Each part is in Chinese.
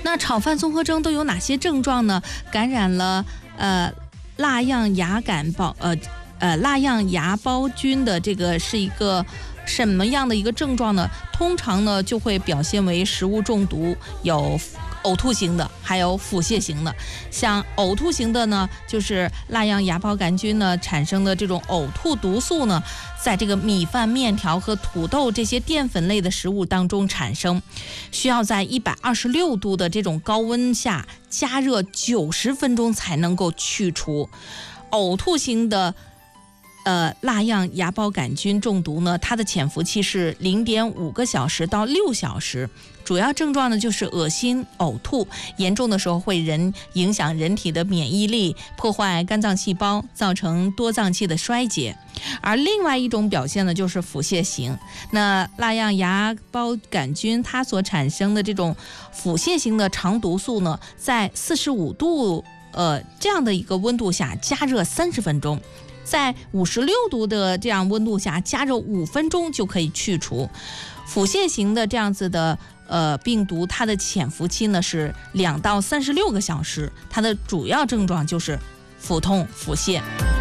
那炒饭综合征都有哪些症状呢？感染了蜡样芽孢菌的这个是一个什么样的一个症状呢？通常呢就会表现为食物中毒，有呕吐型的，还有腹泻型的。像呕吐型的呢，就是蜡样芽孢杆菌呢产生的这种呕吐毒素呢，在这个米饭、面条和土豆这些淀粉类的食物当中产生，需要在126度的这种高温下加热90分钟才能够去除。呕吐型的蜡样芽孢杆菌中毒呢，它的潜伏期是0.5个小时到6小时，主要症状呢就是恶心、呕吐，严重的时候会影响人体的免疫力，破坏肝脏细胞，造成多脏器的衰竭。而另外一种表现呢就是腹泻型。那蜡样芽孢杆菌它所产生的这种腹泻型的肠毒素呢，在45度这样的一个温度下加热30分钟。在56度的这样温度下加热5分钟就可以去除。腹泻型的这样子的病毒，它的潜伏期呢是2到36个小时，它的主要症状就是腹痛、腹泻。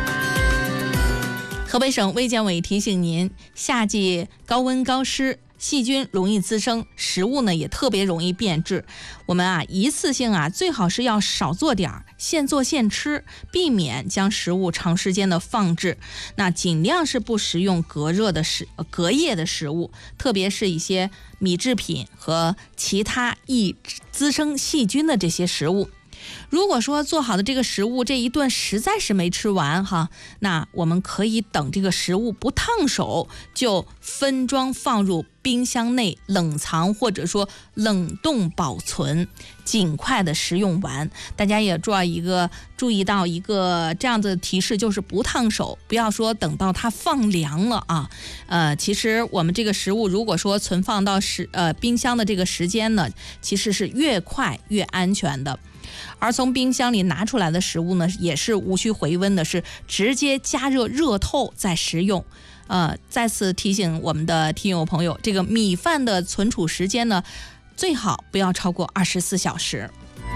河北省卫健委提醒您，夏季高温高湿，细菌容易滋生，食物呢也特别容易变质。我们一次性最好是要少做点儿，现做现吃，避免将食物长时间的放置。那尽量是不食用隔夜的食物，特别是一些米制品和其他易滋生细菌的这些食物。如果说做好的这个食物这一顿实在是没吃完哈，那我们可以等这个食物不烫手，就分装放入冰箱内冷藏或者说冷冻保存，尽快的食用完。大家也注意到一个这样的提示，就是不烫手，不要说等到它放凉了其实我们这个食物如果说存放到冰箱的这个时间呢，其实是越快越安全的。而从冰箱里拿出来的食物呢，也是无需回温的，是直接加热热透再食用。再次提醒我们的听友朋友，这个米饭的存储时间呢，最好不要超过24小时。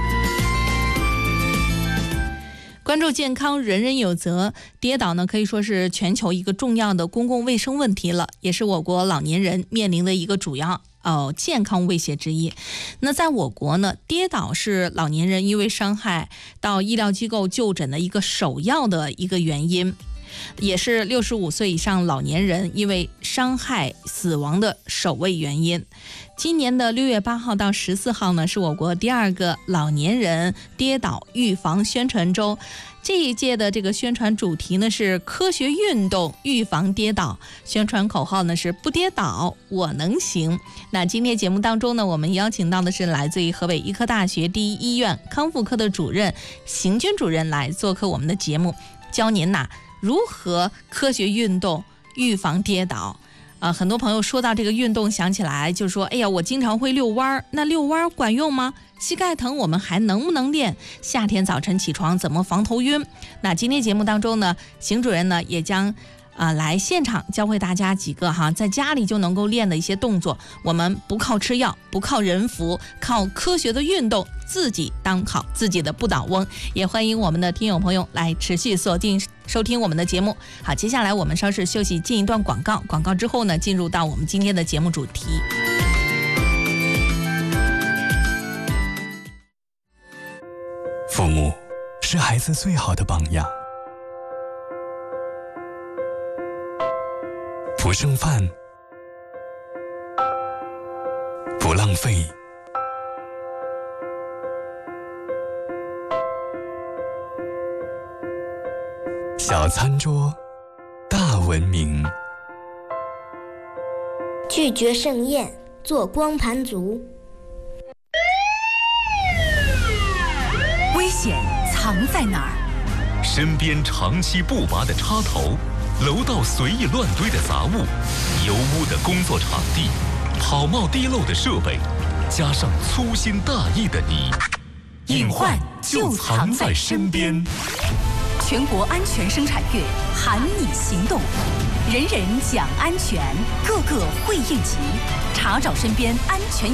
关注健康，人人有责。跌倒呢，可以说是全球一个重要的公共卫生问题了，也是我国老年人面临的一个主要健康威胁之一。那在我国呢，跌倒是老年人因为伤害到医疗机构就诊的一个首要的一个原因，也是65岁以上老年人因为伤害死亡的首位原因。今年的6月8号到14号呢，是我国第2个老年人跌倒预防宣传周。这一届的这个宣传主题呢是科学运动预防跌倒，宣传口号呢是不跌倒我能行。那今天节目当中呢，我们邀请到的是来自于河北医科大学第一医院康复科的主任邢军主任来做客我们的节目，教您如何科学运动预防跌倒。很多朋友说到这个运动想起来就说，哎呀，我经常会遛弯，那遛弯管用吗？膝盖疼我们还能不能练？夏天早晨起床怎么防头晕？那今天节目当中呢，邢主任呢也将来现场教会大家几个在家里就能够练的一些动作。我们不靠吃药，不靠人服，靠科学的运动，自己当好自己的不倒翁。也欢迎我们的听友朋友来持续锁定收听我们的节目。好，接下来我们稍事休息，进一段广告。广告之后呢，进入到我们今天的节目主题。 父母是孩子最好的榜样。不剩饭，不浪费，小餐桌，大文明。 拒绝盛宴，做光盘族。 危险藏在哪儿？ 身边长期不拔的插头，楼道随意乱堆的杂物，油污的工作场地，跑冒滴漏的设备，加上粗心大意的你， 隐患就藏在身边。全国安全生产月喊你行动，人人讲安全，个个会应急，查找身边安全